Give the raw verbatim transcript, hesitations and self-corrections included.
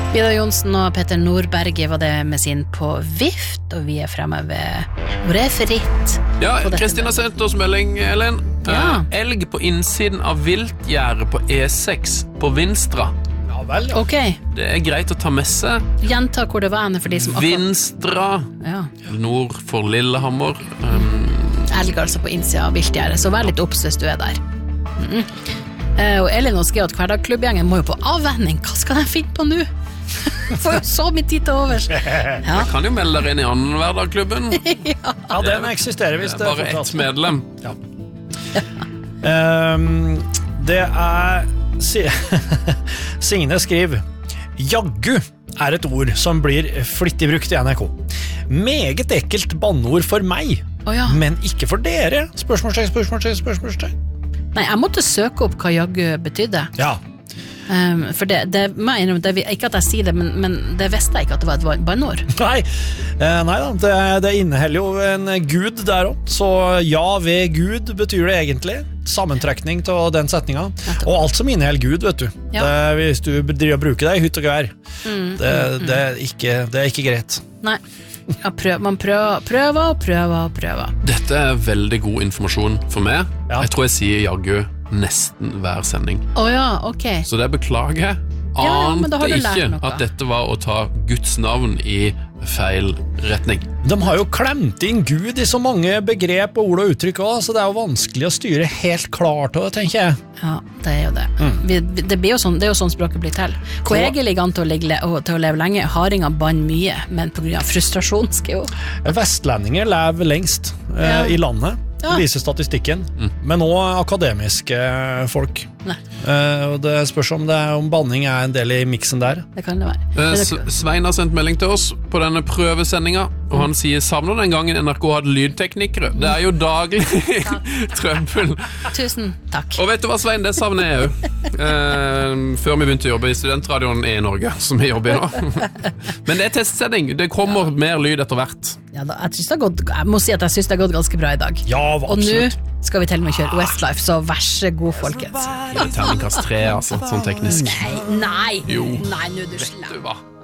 Vidar Jonsen og Petter Nordberg var det med sin På vift, og vi er fremme ved hvor er fritt. Ja, Kristina sendte oss melding, Ellen. Ja. Eh, elg på innsiden av viltgjerde på E seks på Vinstra. Ja vel, ja. Ok, Det er greit å ta med seg. gjenta hvor det var for de som akkurat... Vinstra, Ja, nord for Lillehammer. Um, elg altså på innsida av viltgjerde, så vær litt obs hvis du er der. Mm. Eh, og Elin og skrev at hverdagsklubbgjengen må jo på avvenning. Hva skal de finne på nå? Får jo så mye tid til overs. Ja. kan jo melde dere inn i annen hverdagklubben. Ja, den eksisterer hvis Det er bare ett medlem. Ja. um, det er si- Signe skriver Jaggu er et ord som blir flittig brukt i N R K. Meget ekkelt banneord for meg, Å ja. men ikke for dere. Spørsmålstegn, spørsmålstegn, spørsmålstegn. Nei, jeg måtte søke opp hva jaggu betydde. Ja, Um, for det, det, må jeg innrømme, det, ikke at jeg sier det, men, men det visste jeg ikke at det var et banneord. nei, eh, nei da, det, det inneholder jo en gud der også. Så ja ved Gud betyr det egentlig. Sammentrekning til den setningen. Og alt som inneholder Gud, vet du. Ja. Det, hvis du driver og bruker det i hytt og gevær, Mm, det, det, er ikke, det er ikke greit. Nei, ja, prøv, man prøver, prøver og prøver og prøver. Dette er veldig god informasjon for meg. Ja. Jeg tror jeg sier jaggu nesten hver sending. Åja, ok. Så det beklager jeg. Ja, ja, men da har Ante du lært ikke noe. at dette var å ta Guds navn i feil retning. De har jo klemt inn Gud i så mange begrep og ord og uttrykk også, så det er jo vanskelig å styre helt klart, tenker jeg. Ja, det er jo det. Vi, vi- det, blir jo sånn, det er jo sånn språket blir til. Hvor jeg ligger an til å, ligge, og, til å leve lenge, hardinga bann mye, men på grunn av frustrasjon skal jo... Vestlendinger lever lengst eh, Ja. i landet, Ja. viser statistikken, men også akademiske folk. Nei, Eh, og det spørs om, det er, om banning er en del i miksen der. det kan det være. Eh, Men S- det, Svein har sendt melding til oss på denne prøvesendinga, og han sier savner den gangen N R K hadde lydteknikere. Det er jo daglig trøbbel. tusen takk. Og vet du hva, Svein, det savner jeg jo. Eh, før vi begynte å jobbe i Studentradioen i Norge, som vi jobber i nå. Men det er testsending. Det kommer mer lyd etter hvert. Ja, da, jeg, synes det har gått, jeg må si at jeg synes det har gått ganske bra i dag. Ja, Og nå absolutt. skal vi til og med kjøre Westlife, så vær så god, folkens. I terningkast tre, altså, sånn teknisk. Nei, nei, Jo. nei, nå er du Vet slem. du hva?